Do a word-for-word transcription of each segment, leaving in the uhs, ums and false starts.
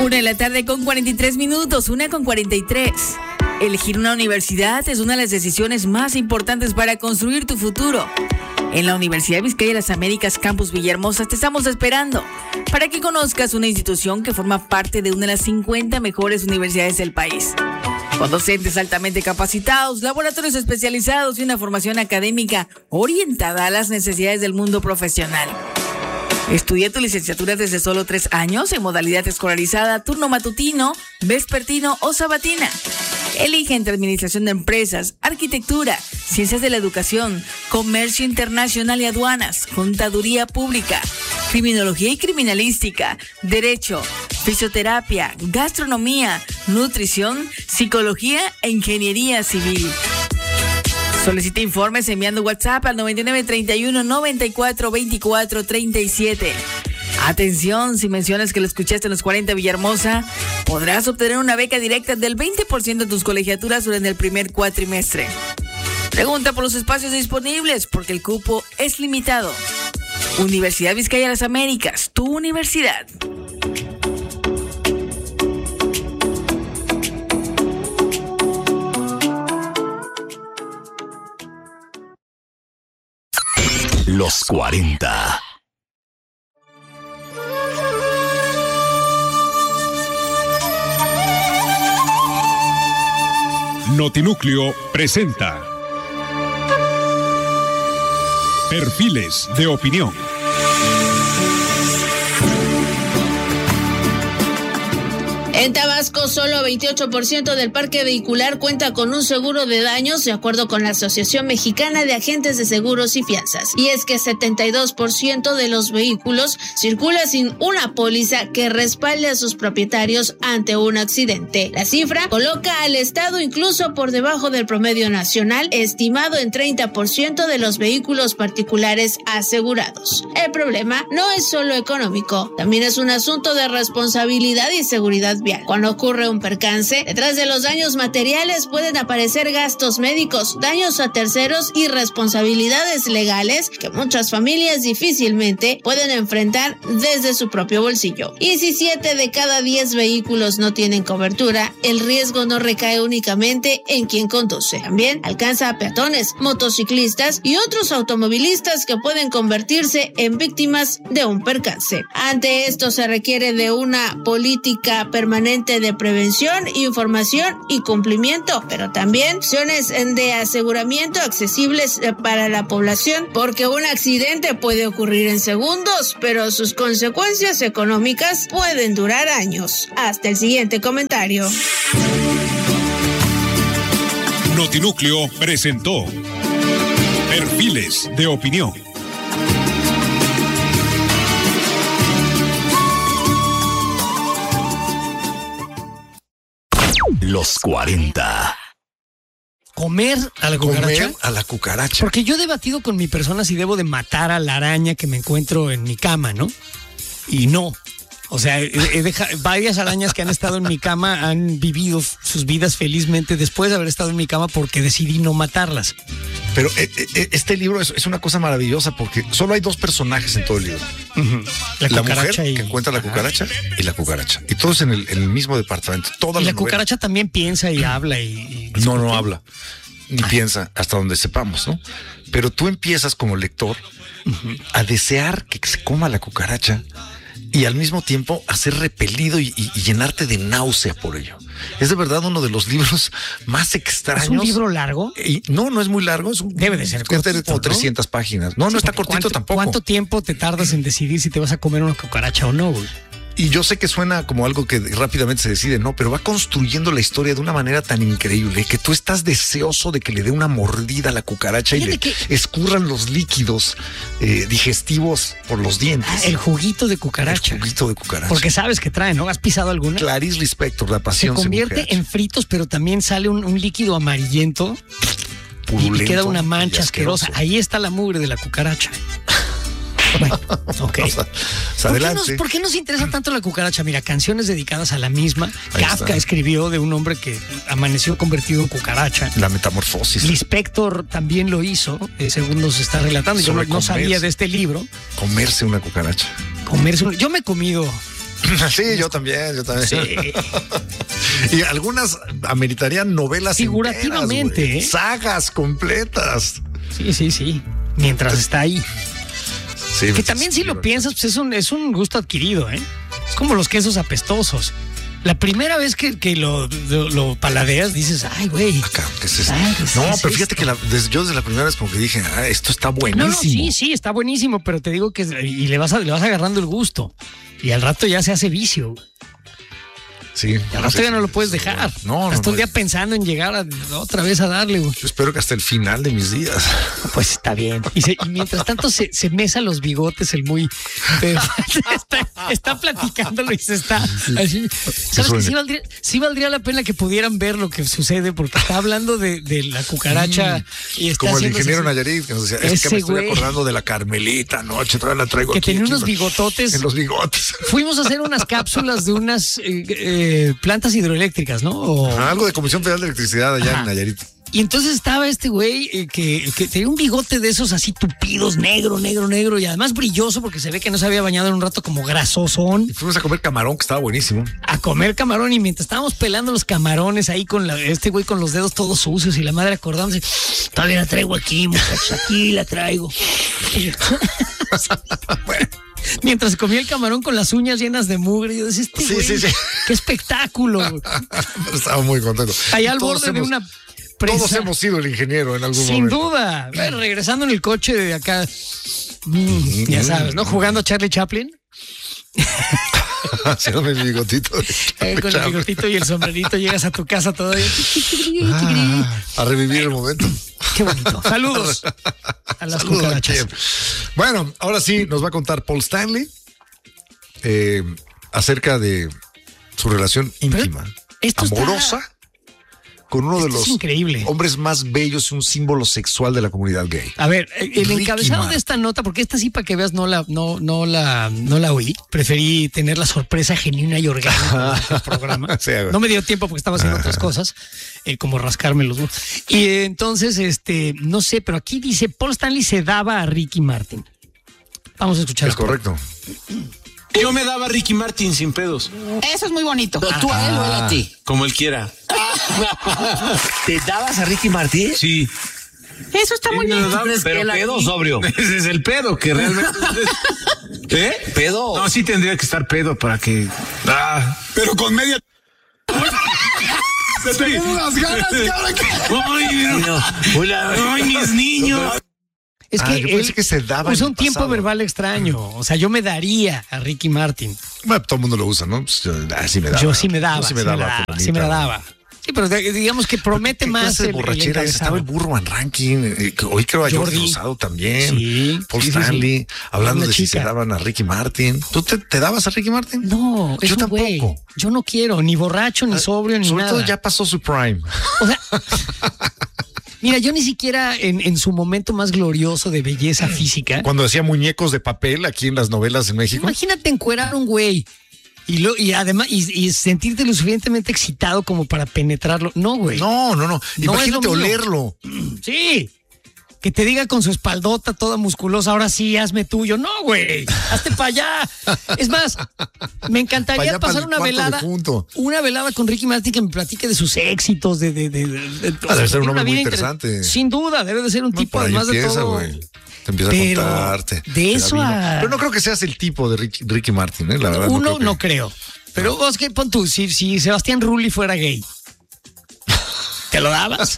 Una de la tarde con cuarenta y tres minutos, una con cuarenta y tres. Elegir una universidad es una de las decisiones más importantes para construir tu futuro. En la Universidad Vizcaya de las Américas, Campus Villahermosa, te estamos esperando para que conozcas una institución que forma parte de una de las cincuenta mejores universidades del país. Con docentes altamente capacitados, laboratorios especializados y una formación académica orientada a las necesidades del mundo profesional. Estudia tu licenciatura desde solo tres años en modalidad escolarizada, turno matutino, vespertino o sabatina. Elige entre administración de empresas, arquitectura, ciencias de la educación, comercio internacional y aduanas, contaduría pública, criminología y criminalística, derecho, fisioterapia, gastronomía, nutrición, psicología e ingeniería civil. Solicita informes enviando WhatsApp al noventa y nueve treinta y uno noventa y cuatro veinticuatro treinta y siete. Atención, si mencionas que lo escuchaste en los cuarenta Villahermosa, podrás obtener una beca directa del veinte por ciento de tus colegiaturas durante el primer cuatrimestre. Pregunta por los espacios disponibles porque el cupo es limitado. Universidad Vizcaya de las Américas, tu universidad. Los cuarenta. Notinúcleo presenta Perfiles de Opinión. En Tabasco, solo veintiocho por ciento del parque vehicular cuenta con un seguro de daños, de acuerdo con la Asociación Mexicana de Agentes de Seguros y Fianzas. Y es que setenta y dos por ciento de los vehículos circula sin una póliza que respalde a sus propietarios ante un accidente. La cifra coloca al Estado incluso por debajo del promedio nacional, estimado en treinta por ciento de los vehículos particulares asegurados. El problema no es solo económico, también es un asunto de responsabilidad y seguridad vial. Cuando ocurre un percance, detrás de los daños materiales pueden aparecer gastos médicos, daños a terceros y responsabilidades legales que muchas familias difícilmente pueden enfrentar desde su propio bolsillo. Y si siete de cada diez vehículos no tienen cobertura, el riesgo no recae únicamente en quien conduce. También alcanza a peatones, motociclistas y otros automovilistas que pueden convertirse en víctimas de un percance. Ante esto se requiere de una política permanente de prevención, información y cumplimiento, pero también opciones de aseguramiento accesibles para la población, porque un accidente puede ocurrir en segundos, pero sus consecuencias económicas pueden durar años. Hasta el siguiente comentario. Notinúcleo presentó Perfiles de Opinión. Los cuarenta. ¿Comer a la cucaracha? Comer a la cucaracha. Porque yo he debatido con mi persona si debo de matar a la araña que me encuentro en mi cama, ¿no? Y no. O sea, he, he dejado, varias arañas que han estado en mi cama han vivido sus vidas felizmente después de haber estado en mi cama porque decidí no matarlas. Pero eh, eh, este libro es, es una cosa maravillosa porque solo hay dos personajes en todo el libro. Uh-huh. La, la cucaracha mujer y... que encuentra la cucaracha y la cucaracha. Y todos en el, en el mismo departamento. Toda y la, la cucaracha también piensa y habla y... y no, no habla. Ni ah. piensa hasta donde sepamos, ¿no? Pero tú empiezas como lector uh-huh. a desear que se coma la cucaracha y al mismo tiempo a ser repelido y, y, y llenarte de náusea por ello. Es de verdad uno de los libros más extraños. ¿Es un libro largo? Y no, no es muy largo. Es un, Debe de ser cortito, como ¿no? trescientas páginas. No, sí, no está cortito ¿cuánto, tampoco. ¿Cuánto tiempo te tardas en decidir si te vas a comer una cucaracha o no, güey? Y yo sé que suena como algo que rápidamente se decide, no, pero va construyendo la historia de una manera tan increíble que tú estás deseoso de que le dé una mordida a la cucaracha. Fíjate y le que... escurran los líquidos eh, digestivos por los dientes. Ah, el juguito de cucaracha. El juguito de cucaracha. Porque sabes que trae, ¿no? ¿Has pisado alguna? Clarice Lispector, la pasión. Se convierte se en fritos, pero también sale un, un líquido amarillento. Purulento, y queda una mancha asquerosa. Ahí está la mugre de la cucaracha. Bueno, ok. O sea, ¿Por, qué nos, ¿Por qué nos interesa tanto la cucaracha? Mira, canciones dedicadas a la misma. Ahí Kafka está. Escribió de un hombre que amaneció convertido en cucaracha. La metamorfosis. Lispector también lo hizo, eh, según nos está relatando. Yo no, no sabía de este libro. Comerse una cucaracha. Comerse una... Yo me he comido Sí, yo también, yo también. Sí. Y algunas ameritarían novelas figurativamente, enteras, ¿eh? Sagas completas. Sí, sí, sí. Mientras está ahí. Sí, que también si lo piensas, pues es un, es un gusto adquirido, ¿eh? Es como los quesos apestosos. La primera vez que, que lo, lo, lo paladeas, dices, ay, güey. Acá, ¿qué es esto? Ay, pues, no, ¿qué es pero fíjate esto? que la, desde, yo desde la primera vez como que dije, ah, esto está buenísimo. No, no, sí, sí, está buenísimo, pero te digo que y le vas, a, le vas agarrando el gusto. Y al rato ya se hace vicio. Sí. Y al rato ya no lo puedes dejar. No, no. Estás todo el no, día pensando en llegar a, otra vez a darle, güey. Yo espero que hasta el final de mis días. Pues está bien. Y, se, y mientras tanto se, se mesa los bigotes el muy... Eh, está, está platicándolo y se está... Así. ¿Sabes que sí valdría, sí valdría la pena que pudieran ver lo que sucede? Porque está hablando de, de la cucaracha mm, y está como el haciéndose ingeniero así. Nayarit, que nos decía, es que me estoy güey. acordando de la Carmelita anoche, todavía la traigo que aquí. Que tenía aquí, unos bigototes. En los bigotes. Fuimos a hacer unas cápsulas de unas eh, eh, plantas hidroeléctricas, ¿no? O... Ah, algo de Comisión Federal de Electricidad allá Ajá. en Nayarit. Y entonces estaba este güey eh, que, que tenía un bigote de esos así tupidos, negro, negro, negro, y además brilloso porque se ve que no se había bañado en un rato como grasosón. Y fuimos a comer camarón, que estaba buenísimo. A comer camarón, y mientras estábamos pelando los camarones ahí con la, este güey con los dedos todos sucios y la madre acordándose, todavía la traigo aquí, muchachos, aquí la traigo. Bueno. Mientras comía el camarón con las uñas llenas de mugre, yo decía, este sí, güey, sí, sí. qué espectáculo. Estaba muy contento. Allá al borde hemos, de una presa. Todos hemos sido el ingeniero en algún Sin momento. Sin duda. Bueno, regresando en el coche de acá, mm, ya sabes, ¿no? Jugando a Charlie Chaplin. Haciéndome el bigotito. Eh, con el bigotito y el sombrerito llegas a tu casa todavía. Ah, a revivir el momento. Qué bonito. Saludos a las Saludos cucarachas. Aquí. Bueno, ahora sí nos va a contar Paul Stanley eh, acerca de su relación íntima, amorosa, está... con uno Esto de los es increíble. hombres más bellos y un símbolo sexual de la comunidad gay. A ver, el Ricky encabezado Martin. De esta nota, porque esta sí para que veas no la, no, no la, no la oí. Preferí tener la sorpresa genuina y orgánica del programa. Sí, no me dio tiempo porque estaba haciendo Ajá. otras cosas, eh, como rascarme los huevos. Y eh, entonces, este, no sé, pero aquí dice Paul Stanley se daba a Ricky Martin. Vamos a escuchar. Es correcto. Yo me daba a Ricky Martin sin pedos. Eso es muy bonito. ¿Tú ah, a él o él a ti? Como él quiera. ¿Te dabas a Ricky Martin? Sí. Eso está muy bien. Pero pedo o sobrio. Ese es el pedo que realmente... ¿Eh? ¿Pedo? No, sí tendría que estar pedo para que... Ah, pero con media... Se tengo unas ganas, cara. Que... Ay, no. Hola. Ay, mis niños. Es que, ah, yo pensé él que se daba usa un tiempo verbal extraño. O sea, yo me daría a Ricky Martin. Bueno, todo el mundo lo usa, ¿no? Pues yo, ah, sí me daba. Yo sí me daba. Yo sí me sí daba. Me daba sí me la daba. Sí, pero digamos que promete ¿Qué más. El, borrachera el estaba el burro Van Ranking. Eh, hoy creo a Jordi Rosado también. Sí, Paul sí, Stanley. Sí, sí. Hablando de chica. Si se daban a Ricky Martin. ¿Tú te, te dabas a Ricky Martin? No, yo tampoco. Güey. Yo no quiero, ni borracho, ni sobrio, ni Sobre nada. Sobre todo ya pasó su prime. O sea. Mira, yo ni siquiera en, en su momento más glorioso de belleza física. Cuando hacía muñecos de papel aquí en las novelas en México. Imagínate encuerar a un güey y, lo, y además y, y sentirte lo suficientemente excitado como para penetrarlo. No, güey. No, no, no. no Imagínate olerlo. Sí. Que te diga con su espaldota toda musculosa, ahora sí, hazme tuyo. No, güey, hazte para allá. Es más, me encantaría pasar una velada, una velada con Ricky Martin que me platique de sus éxitos, de, de, de, de, de ah, debe ser un hombre muy interesante. Inter... Sin duda, debe de ser un no, tipo además empieza, de todo. Wey. Te empieza Pero a contarte. De eso a... Pero no creo que seas el tipo de Ricky, Ricky Martin, ¿eh? La verdad. Uno no creo. Que... No creo. Pero no. Vos que pon tú, si, si Sebastián Rulli fuera gay, ¿te lo dabas?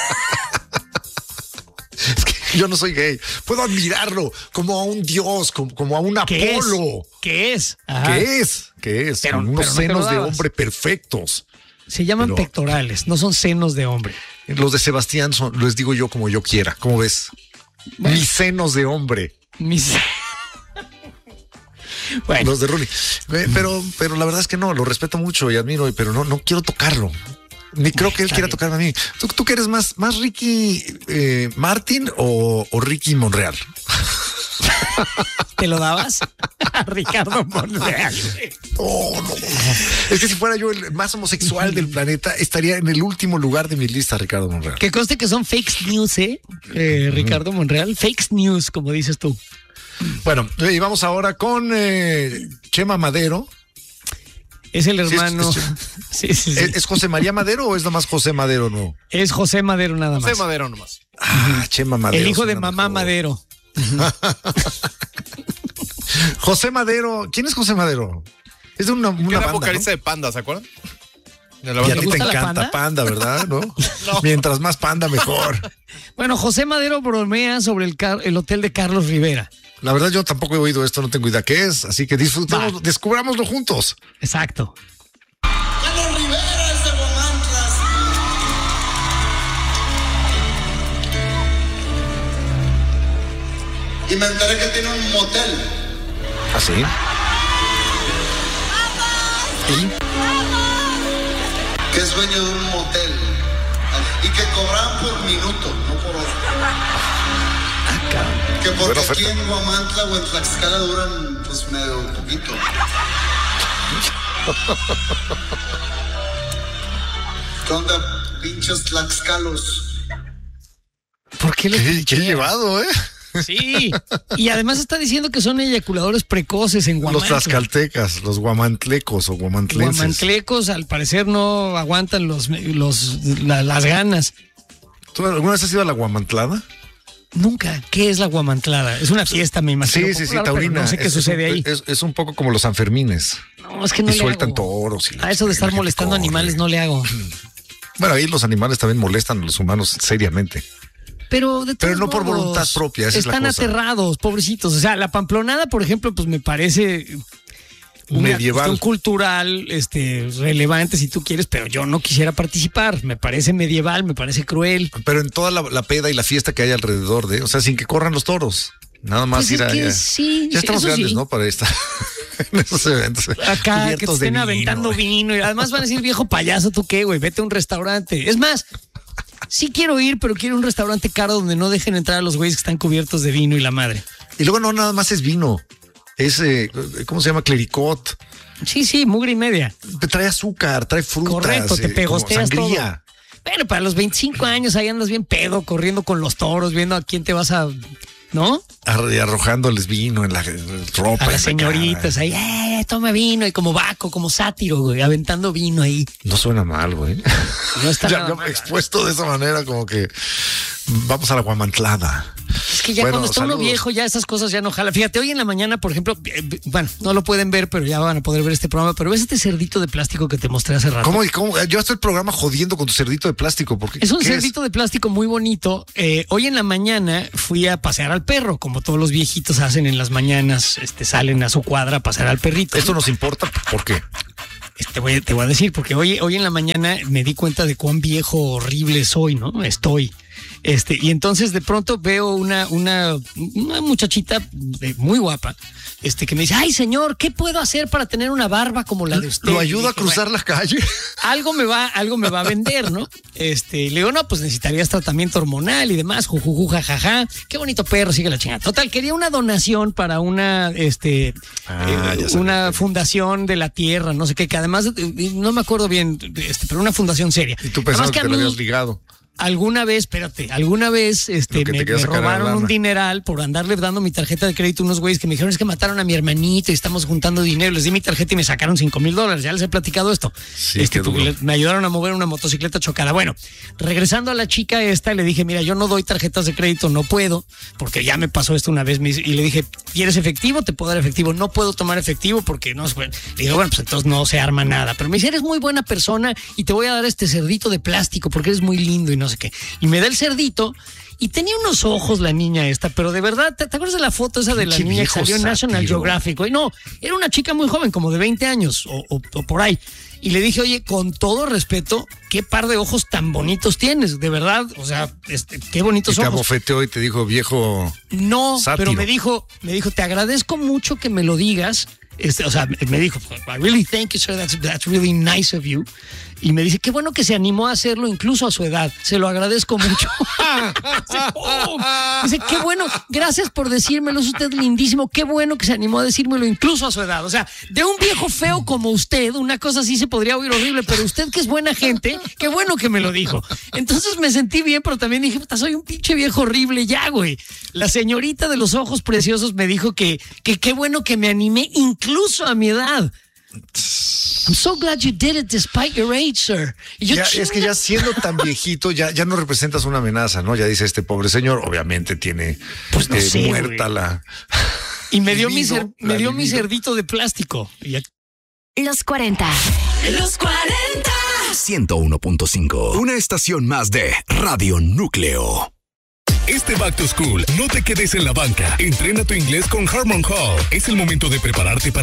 Es que yo no soy gay. Puedo admirarlo como a un dios, como, como a un ¿Qué Apolo. Es? ¿Qué es? Ajá. ¿Qué es? ¿Qué es? Pero, unos pero no senos de hombre perfectos. Se llaman pero, pectorales, no son senos de hombre. Los de Sebastián son, les digo yo como yo quiera. ¿Cómo ves? Bueno, mis senos de hombre. Mis... Bueno. Los de Rulli. Pero, pero la verdad es que no, lo respeto mucho y admiro, pero no, no quiero tocarlo. Ni creo que él quiera tocarme a mí. ¿Tú, tú que eres más, más Ricky eh, Martin o, o Ricky Monreal? ¿Te lo dabas? A Ricardo Monreal. Oh, no. Es que si fuera yo el más homosexual del planeta, estaría en el último lugar de mi lista, Ricardo Monreal. Que conste que son fake news, ¿eh? eh Ricardo uh-huh. Monreal. Fake news, como dices tú. Bueno, y vamos ahora con eh, Chema Madero. Es el hermano. Sí, sí, sí, sí. ¿Es, ¿Es José María Madero o es nada más José Madero, no? Es José Madero nada más. José Madero nomás. Ah, Chema Madero. El hijo de mamá mejor. Madero. José Madero. ¿Quién es José Madero? Es de una, una era banda, vocalista ¿no? de Panda, ¿se acuerdan? Y a ti te encanta panda? panda, ¿verdad? ¿No? No. Mientras más Panda, mejor. Bueno, José Madero bromea sobre el, car- el hotel de Carlos Rivera. La verdad, yo tampoco he oído esto, no tengo idea qué es, así que disfrutemos, Va. descubrámoslo juntos. Exacto. Carlos Rivera es de Guamantla. Y me enteré que tiene un motel. ¿Ah, sí? ¿Y? Que es dueño de un motel. Y que cobran por minuto, no por hora. Acá. Que porque aquí en Guamantla o en Tlaxcala duran pues medio poquito. ¿Qué onda, pinches tlaxcalos? ¿Por qué le ¿Qué, qué llevado, eh? Sí, y además está diciendo que son eyaculadores precoces en Guamantla. Los tlaxcaltecas, los guamantlecos o guamantlenses. Guamantlecos al parecer no aguantan los, los la, las ganas. ¿Tú alguna vez has ido a la guamantlada? Nunca. ¿Qué es la guamantlada? Es una fiesta, me imagino. Sí, sí, sí, taurina. No sé qué es, sucede es un, ahí. Es, es un poco como los Sanfermines. No, es que no y le sueltan hago. toros. Y a eso de estar molestando animales no le hago. Bueno, ahí los animales también molestan a los humanos seriamente. Pero, de Pero no modos, por voluntad propia, esa están es la cosa. aterrados, pobrecitos. O sea, la pamplonada, por ejemplo, pues me parece una medieval, cuestión cultural, este, relevante si tú quieres, pero yo no quisiera participar. Me parece medieval, me parece cruel. Pero en toda la, la peda y la fiesta que hay alrededor de, o sea, sin que corran los toros. Nada más pues ir es a. Que ya, sí, ya estamos grandes, sí. ¿no? Para estar en esos eventos. Acá que te estén aventando vino y además van a decir, viejo payaso, ¿tú qué, güey? Vete a un restaurante. Es más, sí quiero ir, pero quiero un restaurante caro donde no dejen entrar a los güeyes que están cubiertos de vino y la madre. Y luego no nada más es vino. Es, eh, ¿cómo se llama? Clericot. Sí, sí, mugre y media. Trae azúcar, trae frutas. Correcto, te pegosteas eh, todo. Bueno, para los veinticinco años ahí andas bien pedo, corriendo con los toros, viendo a quién te vas a... ¿No? Arrojándoles vino en la ropa. A las señoritas ahí, eh, toma vino, y como vaco, como sátiro, güey, aventando vino ahí. No suena mal, güey. No está ya, nada ya mal. expuesto de esa manera, como que vamos a la guamantlada. Es que ya bueno, cuando está saludos. uno viejo, ya esas cosas ya no jala. Fíjate, hoy en la mañana, por ejemplo, bueno, no lo pueden ver, pero ya van a poder ver este programa, pero ves este cerdito de plástico que te mostré hace rato. ¿Cómo? cómo? Yo estoy el programa jodiendo con tu cerdito de plástico. Porque, es un ¿qué cerdito es? de plástico muy bonito. Eh, hoy en la mañana fui a pasear al perro, como todos los viejitos hacen en las mañanas, este, salen a su cuadra a pasear al perrito. ¿Esto nos importa? ¿Por qué? Te voy, te voy a decir, porque hoy, hoy en la mañana me di cuenta de cuán viejo, horrible soy, ¿no? Estoy. Este, y entonces de pronto veo una, una, una muchachita muy guapa, este, que me dice, ay señor, ¿qué puedo hacer para tener una barba como la de usted? ¿Lo ayuda dije, a cruzar bueno, la calle? Algo me va, algo me va a vender, ¿no? Este, le digo, no, pues necesitarías tratamiento hormonal y demás, jujuju, jajaja. Qué bonito perro, sigue la chingada. Total, quería una donación para una, este, ah, eh, una fundación de la tierra, no sé qué, que además, eh, no me acuerdo bien, este, pero una fundación seria. Y tú pensabas que, que te mí, lo habías ligado. Alguna vez, espérate, alguna vez este, me, me robaron un dineral por andarle dando mi tarjeta de crédito a unos güeyes que me dijeron es que mataron a mi hermanito y estamos juntando dinero. Les di mi tarjeta y me sacaron cinco mil dólares. Ya les he platicado esto. Sí, este, qué duro. Me ayudaron a mover una motocicleta chocada. Bueno, regresando a la chica esta, le dije, mira, yo no doy tarjetas de crédito, no puedo, porque ya me pasó esto una vez. Y le dije, ¿quieres efectivo? Te puedo dar efectivo. No puedo tomar efectivo porque no es bueno. Le dije, bueno, pues entonces no se arma nada. Pero me dice, eres muy buena persona y te voy a dar este cerdito de plástico porque eres muy lindo y no sé qué. Y me del cerdito y tenía unos ojos la niña esta, pero de verdad, ¿te, te acuerdas de la foto esa de la Qué niña que salió en National sátiro. Geographic? Y no, era una chica muy joven, como de veinte años o, o, o por ahí. Y le dije, oye, con todo respeto, qué par de ojos tan bonitos tienes, de verdad, o sea, este, qué bonitos y te ojos. abofeteó y te dijo, viejo. No, sátiro. Pero me dijo, me dijo, te agradezco mucho que me lo digas. Este, o sea, me dijo, I really thank you, sir, that's, that's really nice of you. Y me dice, qué bueno que se animó a hacerlo incluso a su edad. Se lo agradezco mucho. Dice, qué bueno, gracias por decírmelo, es usted lindísimo. Qué bueno que se animó a decírmelo incluso a su edad. O sea, de un viejo feo como usted, una cosa así se podría oír horrible, pero usted que es buena gente, qué bueno que me lo dijo. Entonces me sentí bien, pero también dije, puta, soy un pinche viejo horrible ya, güey. La señorita de los ojos preciosos me dijo que que qué bueno que me animé incluso a mi edad. I'm so glad you did it despite your age, sir. Ya, es que ya siendo tan viejito, ya, ya no representas una amenaza, ¿no? Ya dice este pobre señor, obviamente tiene pues no eh, sé, muerta güey. la... Y me dio, mi, libido, cer me dio mi libido. cerdito de plástico. Y aquí... Los cuarenta. Los cuarenta. ciento uno punto cinco. Una estación más de Radio Núcleo. Este Back to School, no te quedes en la banca. Entrena tu inglés con Harmon Hall. Es el momento de prepararte para